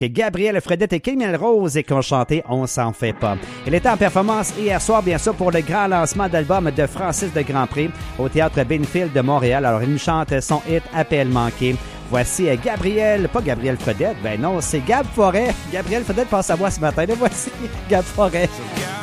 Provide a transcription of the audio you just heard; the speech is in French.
Et Gabrielle Fredette et Camille Rose qui ont chanté On s'en fait pas. Elle était en performance hier soir, bien sûr, pour le grand lancement d'album de Francis de Grandpré au Théâtre Benfield de Montréal. Alors, il nous chante son hit Appel manqué. Voici Gabrielle, pas Gabrielle Fredette, ben non, c'est Gab Forêt. Gabrielle Fredette passe à moi ce matin. Le voici, Gab Forêt.